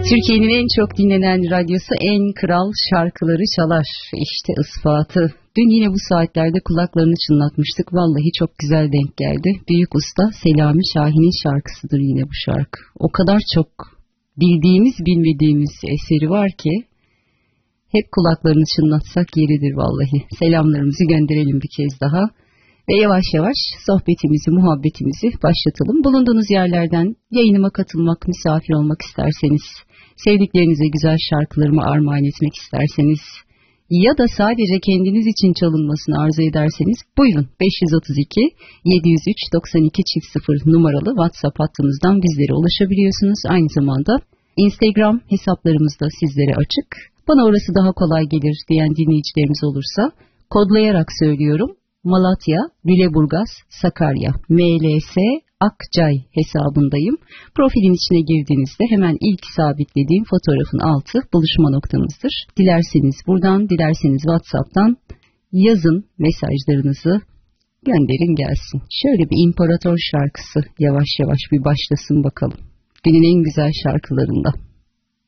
Türkiye'nin en çok dinlenen radyosu en kral şarkıları çalar. İşte ispatı. Dün yine bu saatlerde kulaklarını çınlatmıştık. Vallahi çok güzel denk geldi. Büyük usta Selami Şahin'in şarkısıdır yine bu şarkı. O kadar çok bildiğimiz bilmediğimiz eseri var ki hep kulaklarını çınlatsak yeridir vallahi. Selamlarımızı gönderelim bir kez daha. Ve yavaş yavaş sohbetimizi, muhabbetimizi başlatalım. Bulunduğunuz yerlerden yayınıma katılmak, misafir olmak isterseniz, sevdiklerinize güzel şarkılarımı armağan etmek isterseniz ya da sadece kendiniz için çalınmasını arzu ederseniz buyurun 532 703 92 0 numaralı WhatsApp hattımızdan bizlere ulaşabiliyorsunuz. Aynı zamanda Instagram hesaplarımız da sizlere açık. Bana orası daha kolay gelir diyen dinleyicilerimiz olursa kodlayarak söylüyorum. Malatya, Lüleburgaz, Sakarya, MLS, Akçay hesabındayım. Profilin içine girdiğinizde hemen ilk sabitlediğim fotoğrafın altı buluşma noktamızdır. Dilerseniz buradan, dilerseniz WhatsApp'tan yazın mesajlarınızı, gönderin gelsin. Şöyle bir İmparator şarkısı yavaş yavaş bir başlasın bakalım. Günün en güzel şarkılarında.